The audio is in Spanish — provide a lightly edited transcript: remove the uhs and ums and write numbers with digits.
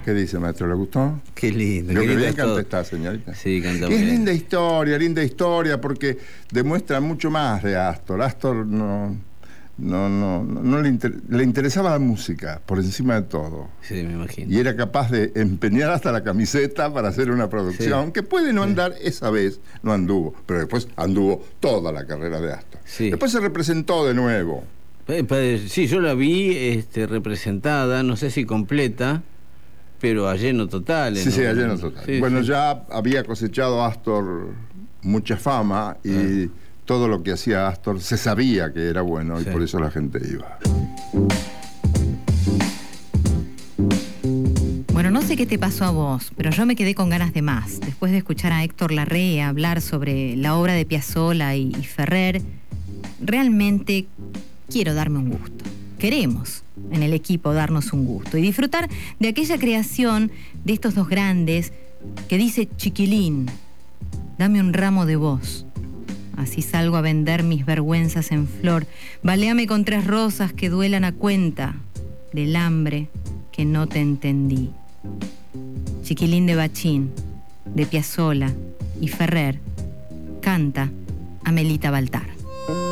¿Qué dice, maestro? ¿Le gustó? Qué lindo. Lo qué que lindo bien es todo. canta esta señorita. Sí, canta Es muy bien. linda historia, porque demuestra mucho más de Astor. Astor no le interesaba la música por encima de todo. Sí, me imagino. Y era capaz de empeñar hasta la camiseta para hacer una producción, Sí. que puede no andar, esa vez no anduvo, pero después anduvo toda la carrera de Astor. Sí. Después se representó de nuevo. Sí, yo la vi representada, no sé si completa, pero a lleno total. Sí, a lleno total. Sí, bueno, sí. ya había cosechado Astor mucha fama y todo lo que hacía Astor se sabía que era bueno y Sí. por eso la gente iba. Bueno, no sé qué te pasó a vos, pero yo me quedé con ganas de más. Después de escuchar a Héctor Larrea hablar sobre la obra de Piazzolla y Ferrer, realmente quiero darme un gusto. Queremos en el equipo darnos un gusto y disfrutar de aquella creación de estos dos grandes que dice: chiquilín, dame un ramo de vos. Así salgo a vender mis vergüenzas en flor. Baléame con 3 rosas que duelan a cuenta del hambre que no te entendí. Chiquilín de Bachín, de Piazzolla y Ferrer, canta Amelita Baltar.